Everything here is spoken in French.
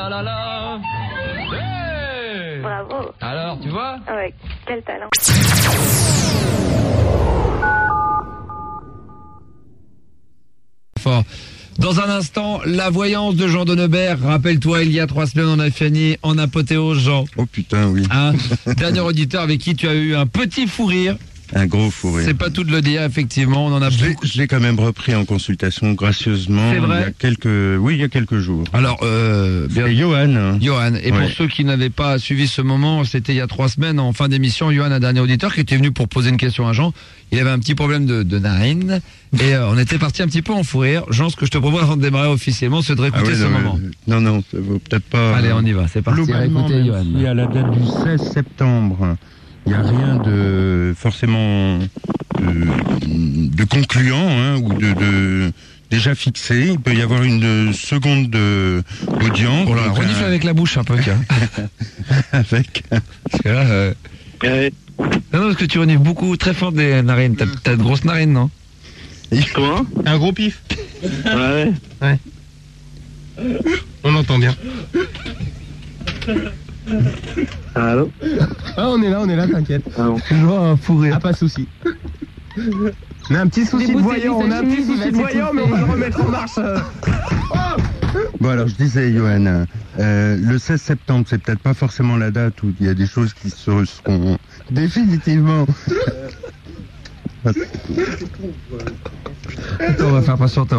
la la la. Hey. Bravo. Alors, tu vois? Ouais, quel talent. Fort. Dans un instant, la voyance de Jean Donnebert. Rappelle-toi, il y a 3 semaines, on a fini en apothéose, Jean. Oh putain, oui. Hein, dernier auditeur avec qui tu as eu un petit fou rire. Un gros fou rire. C'est pas tout de le dire, effectivement. On en a beaucoup. Je l'ai quand même repris en consultation gracieusement. C'est vrai. Il y a quelques jours. Alors, C'était Johan. Johan. Et Ouais. pour ceux qui n'avaient pas suivi ce moment, c'était il y a 3 semaines, en fin d'émission, Johan, un dernier auditeur qui était venu pour poser une question à Jean. Il avait un petit problème de narine. Et on était parti un petit peu en fou rire. Jean, ce que je te propose avant de démarrer officiellement, c'est de réécouter ce moment. Non, ça vaut peut-être pas. Allez, on y va, c'est parti. Globalement, Écoutez, Johan. même si à la date du 16 septembre, il n'y a rien de forcément de concluant hein, ou de déjà fixé. Il peut y avoir une seconde audience. Oh là, donc, renifle avec la bouche un peu, tiens. avec. Parce que là, non, parce que tu renifles beaucoup, très fort des narines. T'as de grosses narines, non? Comment? Un gros pif. Ouais. On entend bien. Allô? Ah, on est là, t'inquiète. Ah bon. Toujours un fou rire. Ah, pas de souci. On a un petit souci de voyant, mais on va le remettre en marche. Bon alors je disais Johan, le 16 septembre c'est peut-être pas forcément la date où il y a des choses qui seront définitivement. On va faire patienter.